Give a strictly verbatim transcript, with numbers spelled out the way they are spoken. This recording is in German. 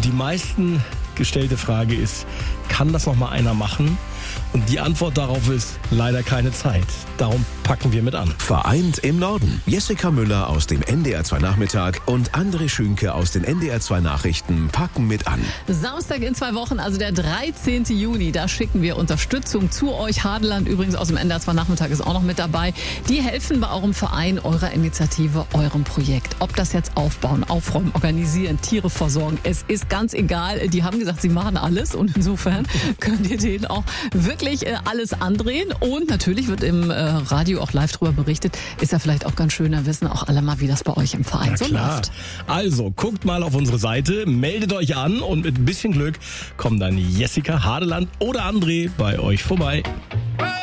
die meisten gestellte Frage ist, kann das noch mal einer machen? Und die Antwort darauf ist leider keine Zeit. Darum packen wir mit an. Vereint im Norden. Jessica Müller aus dem N D R zwei Nachmittag und André Schünke aus den N D R zwei Nachrichten packen mit an. Samstag in zwei Wochen, also der dreizehnten Juni, da schicken wir Unterstützung zu euch. Hadeland übrigens aus dem N D R zwei Nachmittag ist auch noch mit dabei. Die helfen bei eurem Verein, eurer Initiative, eurem Projekt. Ob das jetzt aufbauen, aufräumen, organisieren, Tiere versorgen, es ist ganz egal. Die haben gesagt, sie machen alles und insofern könnt ihr denen auch wirklich alles andrehen. Und natürlich wird im Radio auch live drüber berichtet. Ist ja vielleicht auch ganz schön, da wissen auch alle mal, wie das bei euch im Verein Ja, so klar. läuft. Also, guckt mal auf unsere Seite, meldet euch an und mit ein bisschen Glück kommen dann Jessica, Hadeland oder André bei euch vorbei. Hey!